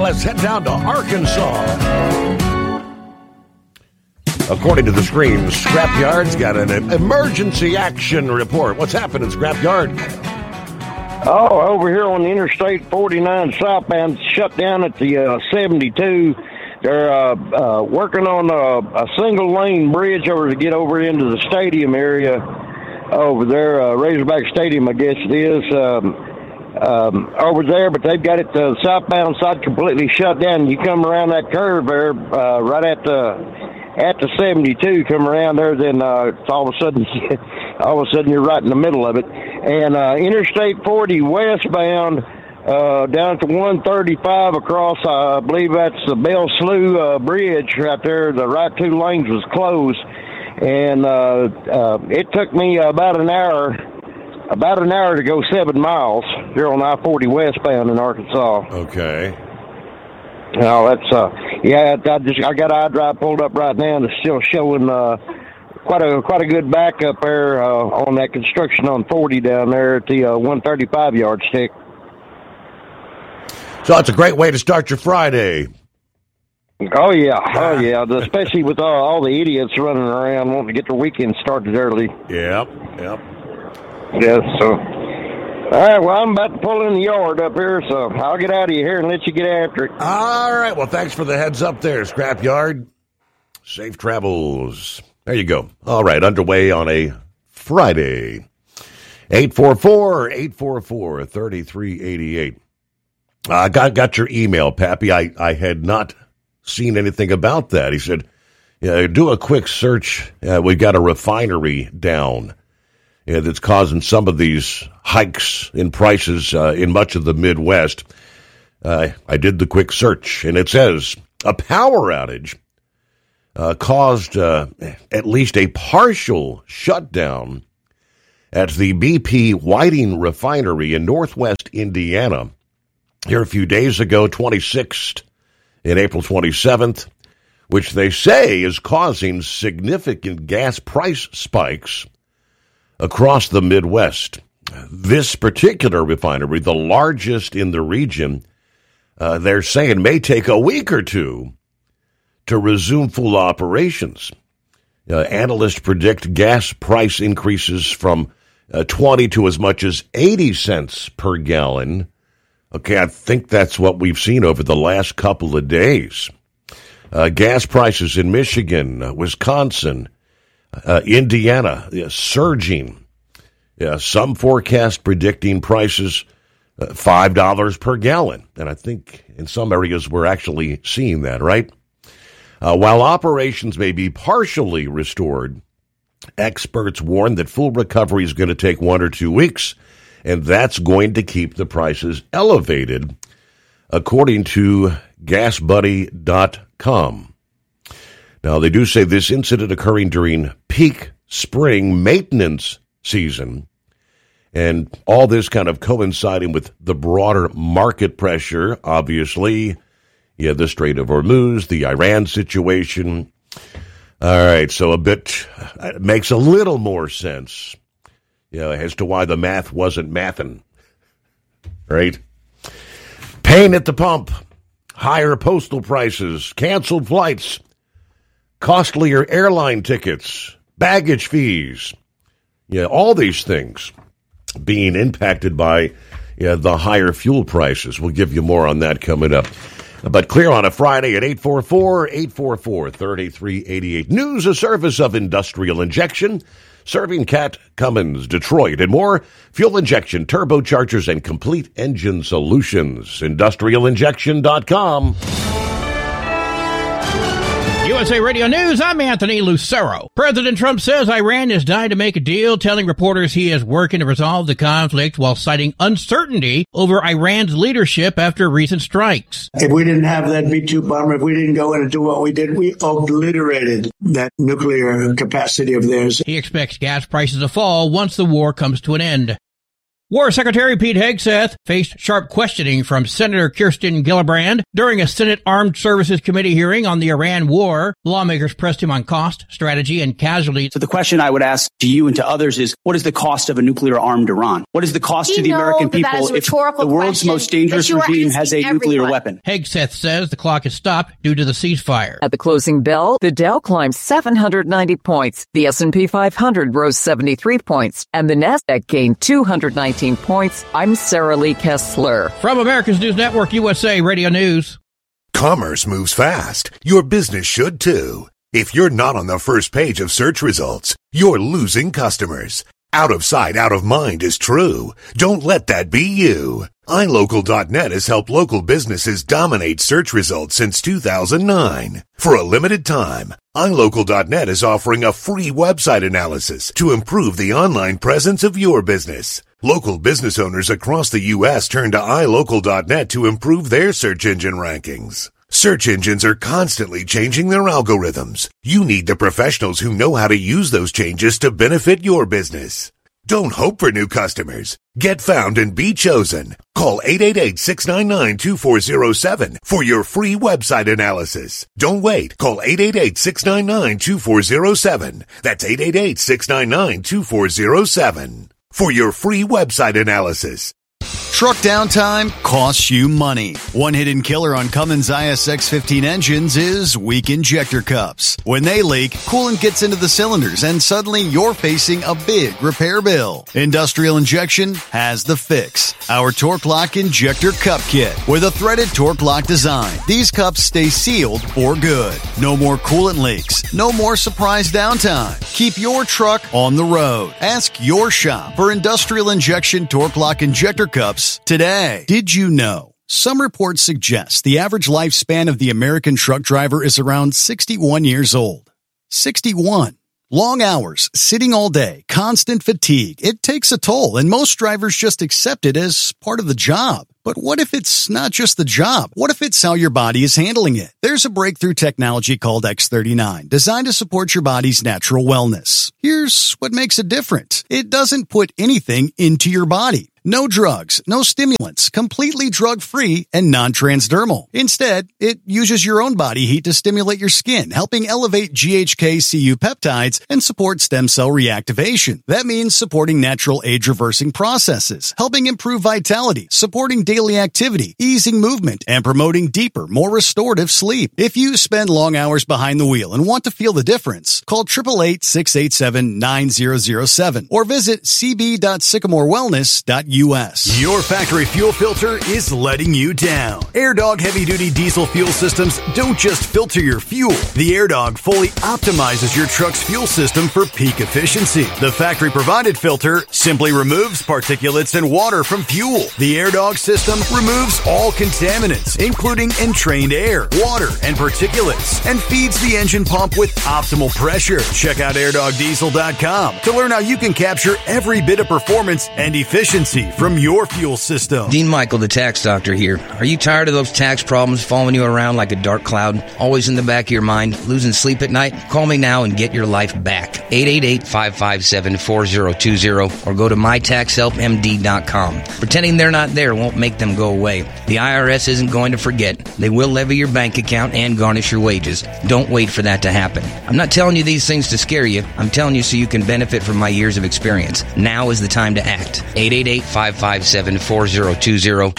let's head down to Arkansas. According to the screen, Scrapyard's got an emergency action report. What's happening, Scrapyard? Oh, over here on the Interstate 49 southbound, shut down at the 72. They're working on a single-lane bridge over to get over into the stadium area over there, Razorback Stadium, I guess it is, over there. But they've got it the southbound side completely shut down. You come around that curve there, right at the 72, come around there, then all of a sudden you're right in the middle of it. And Interstate 40 westbound down to 135 across, I believe that's the Bell Slough Bridge right there. The right two lanes was closed, and it took me about an hour to go 7 miles here on I-40 westbound in Arkansas. Okay. No, that's I got iDrive pulled up right now, and it's still showing quite a good backup there on that construction on 40 down there at the 135 yardstick. So it's a great way to start your Friday. Oh yeah, especially with all the idiots running around wanting to get their weekend started early. Yep. Yeah, so. All right, well, I'm about to pull in the yard up here, so I'll get out of here and let you get after it. All right, well, thanks for the heads up there, Scrapyard. Safe travels. There you go. All right, underway on a Friday. 844-844-3388. I got your email, Pappy. I had not seen anything about that. He said, do a quick search. We've got a refinery down. That's causing some of these hikes in prices in much of the Midwest. I did the quick search, and it says a power outage caused at least a partial shutdown at the BP Whiting refinery in northwest Indiana. Here a few days ago, 26th and April 27th, which they say is causing significant gas price spikes across the Midwest. This particular refinery, the largest in the region, they're saying may take a week or two to resume full operations. Analysts predict gas price increases from 20 to as much as 80 cents per gallon. Okay, I think that's what we've seen over the last couple of days. Gas prices in Michigan, Wisconsin, Indiana, surging. Some forecasts predicting prices $5 per gallon. And I think in some areas we're actually seeing that, right? While operations may be partially restored, experts warn that full recovery is going to take 1 or 2 weeks, and that's going to keep the prices elevated, according to GasBuddy.com. Now, they do say this incident occurring during peak spring maintenance season, and all this kind of coinciding with the broader market pressure, obviously. The Strait of Hormuz, the Iran situation. All right, so it makes a little more sense, as to why the math wasn't mathin', right? Pain at the pump, higher postal prices, canceled flights, costlier airline tickets, baggage fees, all these things being impacted by the higher fuel prices. We'll give you more on that coming up. But clear on a Friday at 844-844-3388. News, a service of Industrial Injection, serving Cat, Cummins, Detroit, and more. Fuel injection, turbochargers, and complete engine solutions. IndustrialInjection.com. USA Radio News, I'm Anthony Lucero. President Trump says Iran is dying to make a deal, telling reporters he is working to resolve the conflict while citing uncertainty over Iran's leadership after recent strikes. If we didn't have that B-2 bomber, if we didn't go in and do what we did, we obliterated that nuclear capacity of theirs. He expects gas prices to fall once the war comes to an end. War Secretary Pete Hegseth faced sharp questioning from Senator Kirsten Gillibrand during a Senate Armed Services Committee hearing on the Iran war. Lawmakers pressed him on cost, strategy, and casualties. So the question I would ask to you and to others is, what is the cost of a nuclear-armed Iran? What is the cost to the American people if the world's most dangerous regime has a nuclear weapon? Hegseth says the clock is stopped due to the ceasefire. At the closing bell, the Dow climbed 790 points, the S&P 500 rose 73 points, and the Nasdaq gained 219 points. I'm Sarah Lee Kessler. From America's News Network, USA Radio News. Commerce moves fast. Your business should too. If you're not on the first page of search results, you're losing customers. Out of sight, out of mind is true. Don't let that be you. iLocal.net has helped local businesses dominate search results since 2009. For a limited time, iLocal.net is offering a free website analysis to improve the online presence of your business. Local business owners across the U.S. turn to iLocal.net to improve their search engine rankings. Search engines are constantly changing their algorithms. You need the professionals who know how to use those changes to benefit your business. Don't hope for new customers. Get found and be chosen. Call 888-699-2407 for your free website analysis. Don't wait. Call 888-699-2407. That's 888-699-2407 for your free website analysis. Truck downtime costs you money. One hidden killer on Cummins ISX-15 engines is weak injector cups. When they leak, coolant gets into the cylinders and suddenly you're facing a big repair bill. Industrial Injection has the fix. Our Torque Lock Injector Cup Kit with a threaded Torque Lock design. These cups stay sealed for good. No more coolant leaks. No more surprise downtime. Keep your truck on the road. Ask your shop for Industrial Injection Torque Lock Injector Cups today. Did you know? Some reports suggest the average lifespan of the American truck driver is around 61 years old. 61. Long hours, sitting all day, constant fatigue. It takes a toll, and most drivers just accept it as part of the job. But what if it's not just the job? What if it's how your body is handling it? There's a breakthrough technology called X39, designed to support your body's natural wellness. Here's what makes it different. It doesn't put anything into your body. No drugs, no stimulants, completely drug-free and non-transdermal. Instead, it uses your own body heat to stimulate your skin, helping elevate GHK-Cu peptides and support stem cell reactivation. That means supporting natural age-reversing processes, helping improve vitality, supporting daily activity, easing movement, and promoting deeper, more restorative sleep. If you spend long hours behind the wheel and want to feel the difference, call 888-687-9007 or visit cb.sycamorewellness.us. Your factory fuel filter is letting you down. AirDog heavy-duty diesel fuel systems don't just filter your fuel. The AirDog fully optimizes your truck's fuel system for peak efficiency. The factory-provided filter simply removes particulates and water from fuel. The AirDog system removes all contaminants, including entrained air, water, and particulates, and feeds the engine pump with optimal pressure. Check out airdogdiesel.com to learn how you can capture every bit of performance and efficiency from your fuel system. Dean Michael, the tax doctor here. Are you tired of those tax problems following you around like a dark cloud, always in the back of your mind, losing sleep at night? Call me now and get your life back. 888-557-4020 or go to mytaxhelpmd.com. Pretending they're not there won't make them go away. The IRS isn't going to forget. They will levy your bank account and garnish your wages. Don't wait for that to happen. I'm not telling you these things to scare you. I'm telling you so you can benefit from my years of experience. Now is the time to act. 888-557-4020.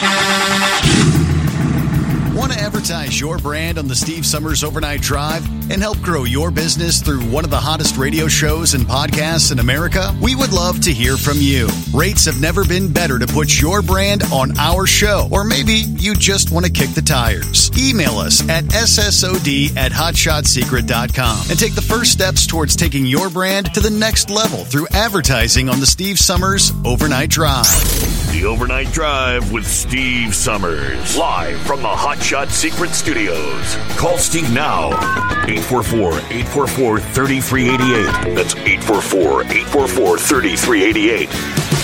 Want to advertise your brand on the Steve Summers Overnight Drive and help grow your business through one of the hottest radio shows and podcasts in America? We would love to hear from you. Rates have never been better to put your brand on our show, or maybe you just want to kick the tires. Email us at ssod@hotshotsecret.com and take the first steps towards taking your brand to the next level through advertising on the Steve Summers Overnight Drive. The Overnight Drive with Steve Summers, live from the Hot Shot Secret Studios. Call Steve now, 844-844-3388. That's 844-844-3388.